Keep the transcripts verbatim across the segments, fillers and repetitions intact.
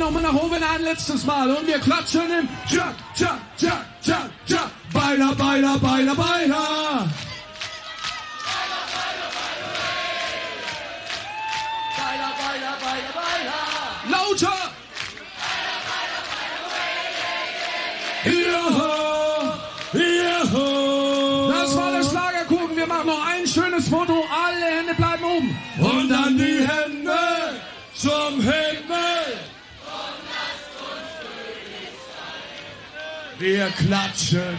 nochmal nach oben ein letztes Mal und wir klatschen im Tja, Tja, Tja, Tja, Tja. Beiner, Beiner, Beiner, Beiner. Beiner, Beiner, Beiner, Beiner. Lauter. Joho, joho. Das war der Schlagerkuchen. Wir machen noch ein schönes Foto. Alle Hände bleiben oben. Und dann die Hände zum Himmel. Und lasst uns fröhlich sein. Wir klatschen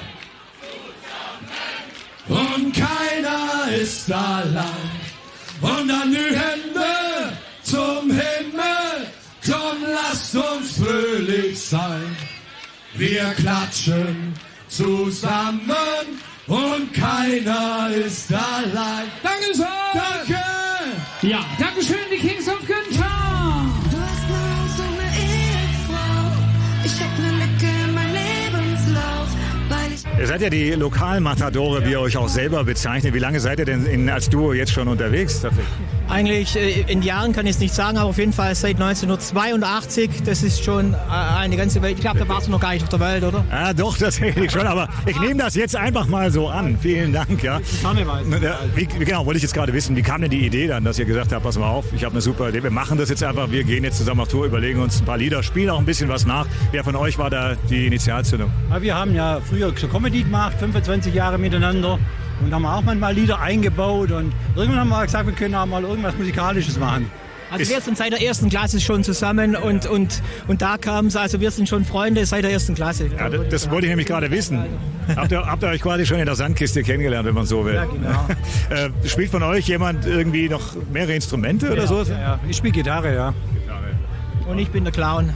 zusammen. Und keiner ist allein. Und dann die Hände zum Himmel. Komm, lasst uns fröhlich sein. Wir klatschen zusammen und keiner ist allein. Danke, Sir. Danke. Ja, danke schön, die Kings of Günther. Du hast nur so eine Ehefrau. Ich hab ne Lücke in meinem Lebenslauf, weil ich... Ihr seid ja die Lokalmatadore, wie ihr euch auch selber bezeichnet. Wie lange seid ihr denn in, als Duo jetzt schon unterwegs? Eigentlich äh, in Jahren kann ich es nicht sagen, aber auf jeden Fall seit neunzehnhundertzweiundachtzig. Das ist schon äh, eine ganze Welt. Ich glaube, da warst du noch gar nicht auf der Welt, oder? Ja, doch, tatsächlich schon. Aber ich nehme das jetzt einfach mal so an. Vielen Dank. Ja. Wie, genau, wollte ich jetzt gerade wissen, wie kam denn die Idee dann, dass ihr gesagt habt, pass mal auf, ich habe eine super Idee. Wir machen das jetzt einfach. Wir gehen jetzt zusammen auf Tour, überlegen uns ein paar Lieder, spielen auch ein bisschen was nach. Wer von euch war da die Initialzündung? Ja, wir haben ja früher so Comedy gemacht, fünfundzwanzig Jahre miteinander. Und haben auch manchmal Lieder eingebaut und irgendwann haben wir gesagt, wir können auch mal irgendwas Musikalisches machen. Also wir sind seit der ersten Klasse schon zusammen und, und, und da kam es, also wir sind schon Freunde seit der ersten Klasse. Ja, das, das wollte ich nämlich gerade wissen. Habt ihr, habt ihr euch quasi schon in der Sandkiste kennengelernt, wenn man so will? Ja, genau. äh, spielt von euch jemand irgendwie noch mehrere Instrumente oder ja, so? Ja, ja. Ich spiele Gitarre, ja. Gitarre. Und ich bin der Clown.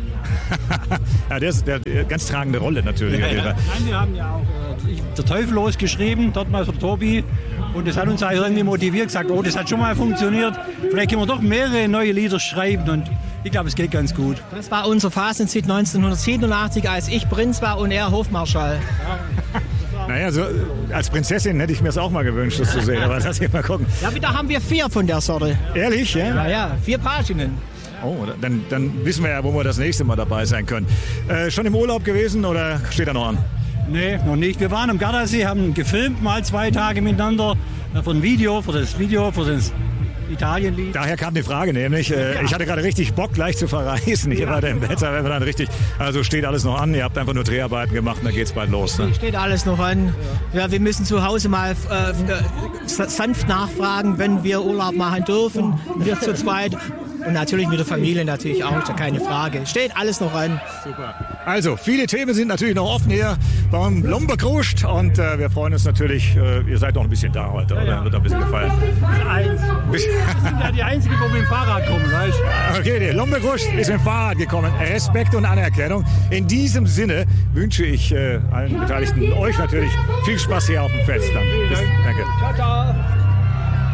Ja, der ist eine ganz tragende Rolle natürlich. Ja, ja. Nein, wir haben ja auch äh, der Teufel losgeschrieben, dort mal für Tobi. Und das hat uns auch irgendwie motiviert, gesagt, oh, das hat schon mal funktioniert. Vielleicht können wir doch mehrere neue Lieder schreiben und ich glaube, es geht ganz gut. Das war unser Fastenzeit neunzehnhundertsiebenundachtzig, als ich Prinz war und er Hofmarschall. Naja, so als Prinzessin hätte ich mir das auch mal gewünscht, das zu sehen. Aber lass mich mal gucken. Ja, da haben wir vier von der Sorte. Ehrlich, ja? Ja, ja, vier Paginnen. Oh, dann, dann wissen wir ja, wo wir das nächste Mal dabei sein können. Äh, schon im Urlaub gewesen oder steht er noch an? Nee, noch nicht. Wir waren am Gardasee, haben gefilmt mal zwei Tage miteinander für ein Video, für das Video, für das Italienlied. Daher kam die Frage nämlich, äh, ja. Ich hatte gerade richtig Bock gleich zu verreisen. Hier ja. War der Wetter, wenn wir dann richtig, also steht alles noch an. Ihr habt einfach nur Dreharbeiten gemacht und dann geht's bald los. Ne? Steht alles noch an. Ja, ja wir müssen zu Hause mal äh, sanft nachfragen, wenn wir Urlaub machen dürfen. Wir zu zweit. Und natürlich mit der Familie natürlich auch, ist ja keine Frage. Steht alles noch an. Super. Also, viele Themen sind natürlich noch offen hier beim Lomberkruscht und äh, wir freuen uns natürlich, äh, ihr seid noch ein bisschen da heute, ja, oder? Ja. Wird ein bisschen gefallen. Eins. Wir sind ja die Einzigen, die mit dem Fahrrad kommen, weißt du? Okay, der Lomberkruscht ist mit dem Fahrrad gekommen. Respekt und Anerkennung. In diesem Sinne wünsche ich äh, allen Beteiligten, euch natürlich, viel Spaß hier auf dem Fest. Dann. Bis, danke. Ciao, ciao.